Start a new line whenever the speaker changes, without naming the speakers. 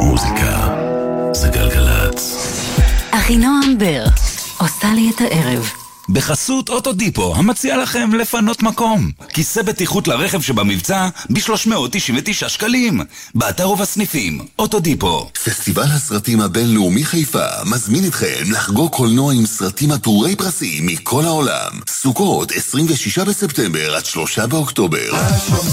מוזיקה זה גלגלץ.
אחינועם בר עושה לי את הערב.
בחסות אוטודיפו, המציע לכם לפנות מקום. כיסא בטיחות לרכב שבמבצע ב-399 שקלים. באתר ובסניפים, אוטודיפו.
פסטיבל הסרטים הבינלאומי חיפה מזמין אתכם לחגוג קולנוע עם סרטים עטורי פרסים מכל העולם. סוכות 26 בספטמבר עד 3 באוקטובר.